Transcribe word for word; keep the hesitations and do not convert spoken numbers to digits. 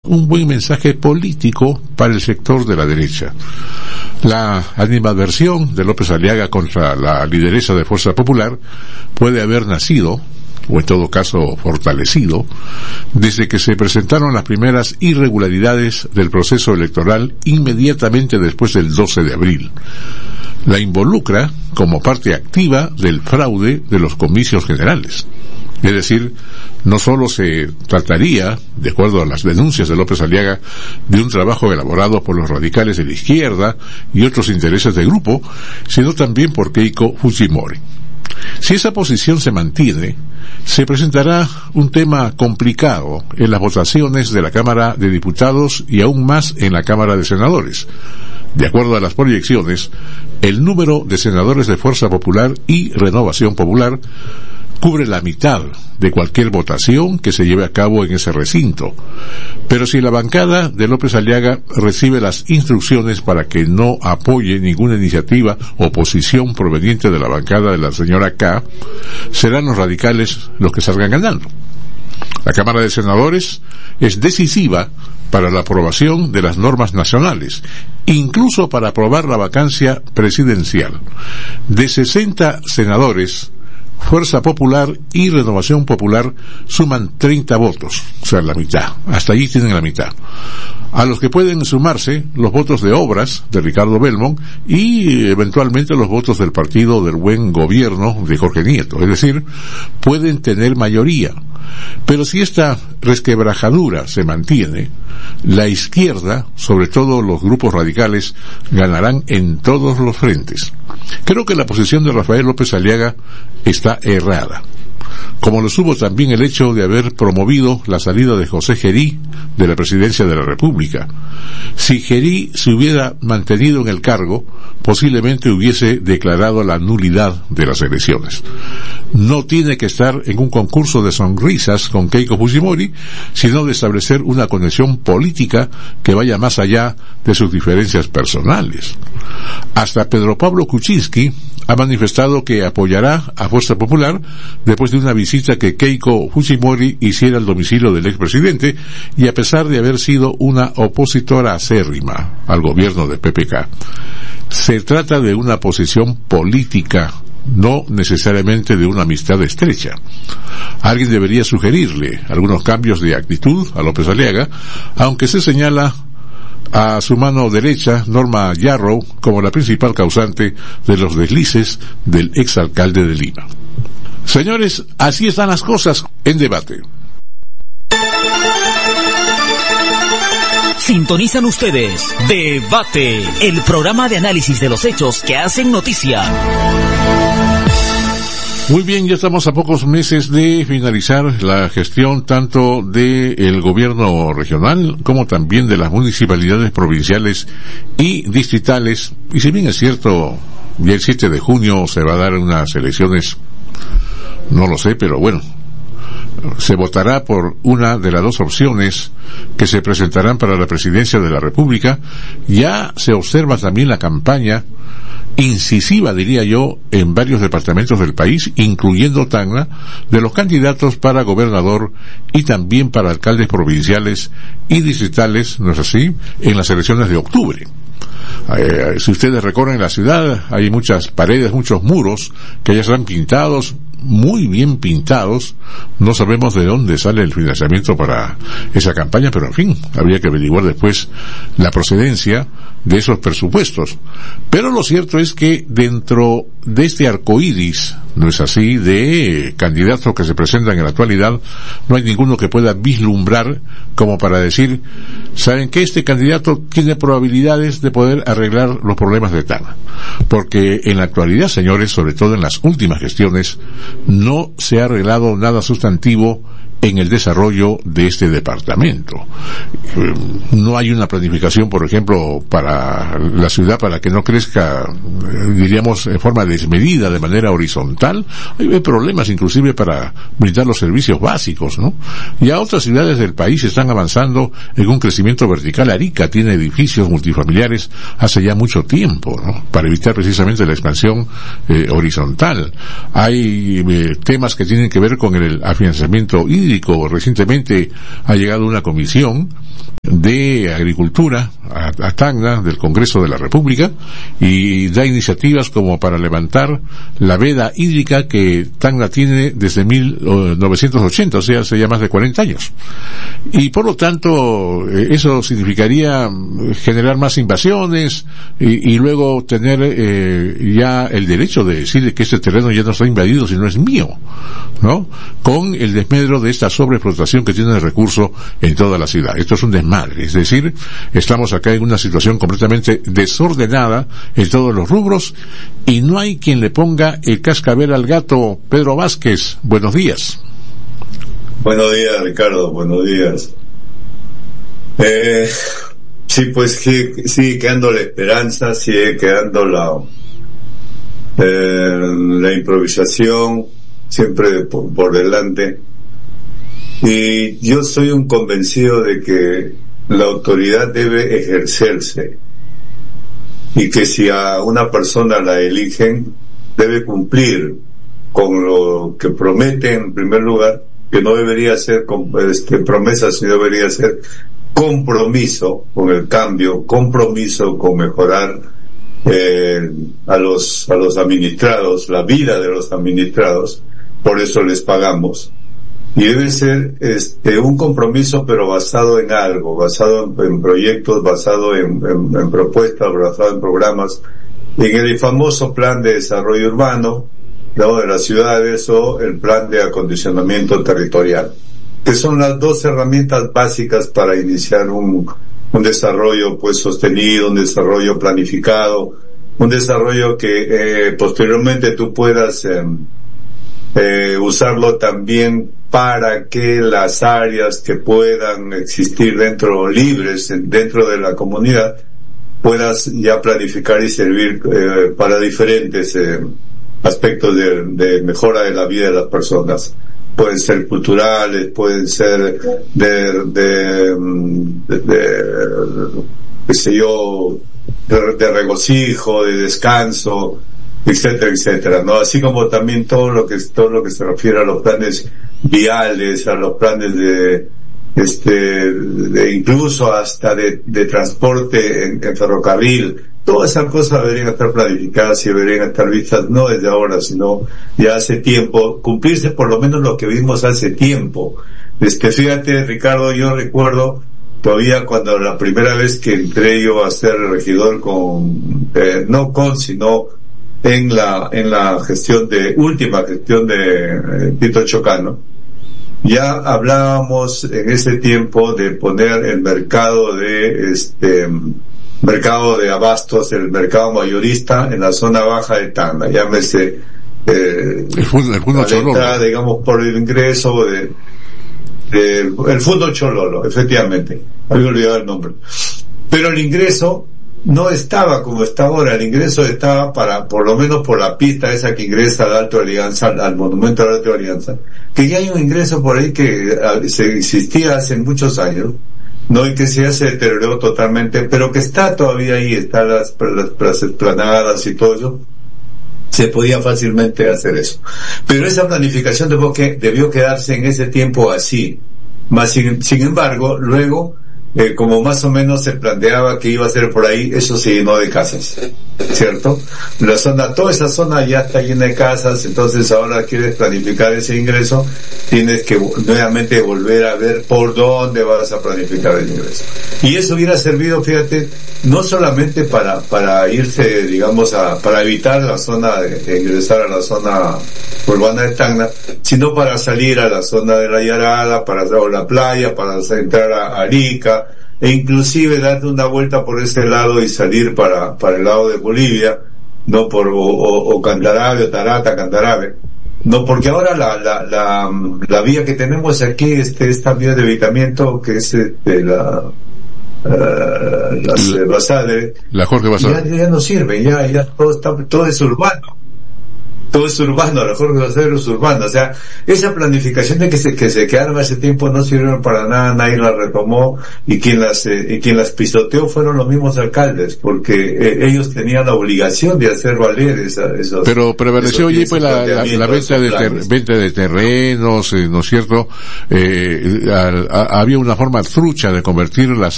un buen mensaje político para el sector de la derecha. La animadversión de López Aliaga contra la lideresa de Fuerza Popular puede haber nacido, o en todo caso fortalecido, desde que se presentaron las primeras irregularidades del proceso electoral inmediatamente después del doce de abril. La involucra como parte activa del fraude de los comicios generales. Es decir, no solo se trataría, de acuerdo a las denuncias de López Aliaga, de un trabajo elaborado por los radicales de la izquierda y otros intereses de grupo, sino también por Keiko Fujimori. Si esa posición se mantiene, se presentará un tema complicado en las votaciones de la Cámara de Diputados y aún más en la Cámara de Senadores. De acuerdo a las proyecciones, el número de senadores de Fuerza Popular y Renovación Popular cubre la mitad de cualquier votación que se lleve a cabo en ese recinto. Pero si la bancada de López Aliaga recibe las instrucciones para que no apoye ninguna iniciativa o posición proveniente de la bancada de la señora K, serán los radicales los que salgan ganando. La Cámara de Senadores es decisiva para la aprobación de las normas nacionales, incluso para aprobar la vacancia presidencial. De sesenta senadores, Fuerza Popular y Renovación Popular suman treinta votos, o sea, la mitad. Hasta allí tienen la mitad. A los que pueden sumarse los votos de Obras, de Ricardo Belmont, y eventualmente los votos del Partido del Buen Gobierno, de Jorge Nieto. Es decir, pueden tener mayoría. Pero si esta resquebrajadura se mantiene, la izquierda, sobre todo los grupos radicales, ganarán en todos los frentes. Creo que la posición de Rafael López Aliaga está errada, como lo estuvo también el hecho de haber promovido la salida de José Gerí de la presidencia de la República. Si Gerí se hubiera mantenido en el cargo, posiblemente hubiese declarado la nulidad de las elecciones. No tiene que estar en un concurso de sonrisas con Keiko Fujimori, sino de establecer una conexión política que vaya más allá de sus diferencias personales. Hasta Pedro Pablo Kuczynski ha manifestado que apoyará a Fuerza Popular después de una visita que Keiko Fujimori hiciera al domicilio del expresidente, y a pesar de haber sido una opositora acérrima al gobierno de P P K. Se trata de una posición política, no necesariamente de una amistad estrecha. Alguien debería sugerirle algunos cambios de actitud a López Aliaga, aunque se señala a su mano derecha, Norma Yarrow, como la principal causante de los deslices del exalcalde de Lima. Señores, así están las cosas en debate. Sintonizan ustedes Debate, el programa de análisis de los hechos que hacen noticia. Muy bien, ya estamos a pocos meses de finalizar la gestión tanto del gobierno regional como también de las municipalidades provinciales y distritales. Y si bien es cierto, ya el siete de junio se va a dar unas elecciones, no lo sé, pero bueno, se votará por una de las dos opciones que se presentarán para la presidencia de la República. Ya se observa también la campaña incisiva, diría yo, en varios departamentos del país, incluyendo Tacna, de los candidatos para gobernador y también para alcaldes provinciales y distritales, ¿no es así?, en las elecciones de octubre. Eh, si ustedes recorren la ciudad, hay muchas paredes, muchos muros que ya están pintados, muy bien pintados. No sabemos de dónde sale el financiamiento para esa campaña, pero en fin, habría que averiguar después la procedencia de esos presupuestos. Pero lo cierto es que dentro de este arcoíris, no es así, de candidatos que se presentan en la actualidad, no hay ninguno que pueda vislumbrar como para decir, ¿saben qué? Este candidato tiene probabilidades de poder arreglar los problemas de Tacna. Porque en la actualidad, señores, sobre todo en las últimas gestiones, no se ha arreglado nada sustantivo en el desarrollo de este departamento. No hay una planificación, por ejemplo, para la ciudad para que no crezca, diríamos, en forma desmedida, de manera horizontal. Hay problemas inclusive para brindar los servicios básicos, ¿no? Ya otras ciudades del país están avanzando en un crecimiento vertical. Arica tiene edificios multifamiliares hace ya mucho tiempo, ¿no?, para evitar precisamente la expansión eh, horizontal. Hay eh, temas que tienen que ver con el afianzamiento hídrico. Recientemente ha llegado una comisión de Agricultura a, a Tacna del Congreso de la República y da iniciativas como para levantar la veda hídrica que Tacna tiene desde mil novecientos ochenta, o sea, hace ya más de cuarenta años. Y por lo tanto, eso significaría generar más invasiones y, y luego tener eh, ya el derecho de decir que este terreno ya no está invadido, sino es mío, ¿no? Con el desmedro de esta sobreexplotación que tiene el recurso en toda la ciudad. Esto es un desmadre, es decir, estamos acá en una situación completamente desordenada en todos los rubros y no hay quien le ponga el cascabel al gato. Pedro Vázquez, buenos días. Buenos días, Ricardo, buenos días. Eh, sí, pues que, sigue quedando la esperanza, sigue quedando la, eh, la improvisación siempre por, por delante. Y yo soy un convencido de que la autoridad debe ejercerse y que si a una persona la eligen, debe cumplir con lo que promete en primer lugar, que no debería ser este, promesa, sino debería ser compromiso con el cambio, compromiso con mejorar eh, a los a los administrados, la vida de los administrados. Por eso les pagamos. Y debe ser este un compromiso, pero basado en algo, basado en, en proyectos, basado en, en, en propuestas, basado en programas, en el famoso plan de desarrollo urbano, ¿no?, de las ciudades, o el plan de acondicionamiento territorial, que son las dos herramientas básicas para iniciar un, un desarrollo pues sostenido, un desarrollo planificado, un desarrollo que eh, posteriormente tú puedas eh, eh, usarlo también para que las áreas que puedan existir dentro, libres dentro de la comunidad, puedas ya planificar y servir eh, para diferentes eh, aspectos de, de mejora de la vida de las personas. Pueden ser culturales, pueden ser de, de, de, de qué sé yo, de, de regocijo, de descanso, etcétera, etcétera, ¿no? Así como también todo lo que todo lo que se refiere a los planes viales, a los planes de este, de incluso hasta de, de transporte en, en ferrocarril. Todas esas cosas deberían estar planificadas y deberían estar vistas no desde ahora, sino ya hace tiempo, cumplirse por lo menos lo que vimos hace tiempo. Este, fíjate, Ricardo, yo recuerdo todavía cuando la primera vez que entré yo a ser regidor con, eh, no con, sino en la, en la gestión de, última gestión de eh, Tito Chocano, ya hablábamos en ese tiempo de poner el mercado de, este, mercado de abastos, el mercado mayorista en la zona baja de Tacna, llámese eh, el fondo, el fondo Chololo, digamos, por el ingreso de, de el fondo Chololo, efectivamente, había olvidado el nombre, pero el ingreso no estaba como está ahora. El ingreso estaba para, por lo menos por la pista esa que ingresa al Alto Alianza, al, al monumento al Alto Alianza, que ya hay un ingreso por ahí que a, se existía hace muchos años, no, y que se ya se deterioró totalmente, pero que está todavía ahí, están las, las, las esplanadas y todo eso. Se podía fácilmente hacer eso. Pero esa planificación debió, que, debió quedarse en ese tiempo así. Más sin, sin embargo, luego, Eh, como más o menos se planteaba que iba a ser por ahí, eso se llenó de casas, ¿cierto? La zona, toda esa zona ya está llena de casas, entonces ahora quieres planificar ese ingreso, tienes que nuevamente volver a ver por dónde vas a planificar el ingreso. Y eso hubiera servido, fíjate, no solamente para, para irse, digamos, a, para evitar la zona de, de ingresar a la zona urbana de Tacna, sino para salir a la zona de la Yarala, para o la playa, para entrar a Arica, e inclusive darte una vuelta por ese lado y salir para, para el lado de Bolivia, no por, o, o, o Candarabe, o Tarata, Candarabe, no, porque ahora la, la, la, la vía que tenemos aquí, este, esta vía de evitamiento, que es este, la, uh, las, la, Basadre, la Jorge Basadre, ya, ya no sirve, ya, ya todo está, todo es urbano. Todo es urbano, a lo mejor los es urbano, o sea, esa planificación de que se, que se quedaron hace tiempo no sirvieron para nada, nadie la retomó, y quien las, eh, y quien las pisoteó fueron los mismos alcaldes, porque eh, ellos tenían la obligación de hacer valer esa, esos. Pero prevaleció allí pues la, la, la venta de ter, venta de terrenos, eh, ¿no es cierto? Eh, a, a, había una forma trucha de convertir las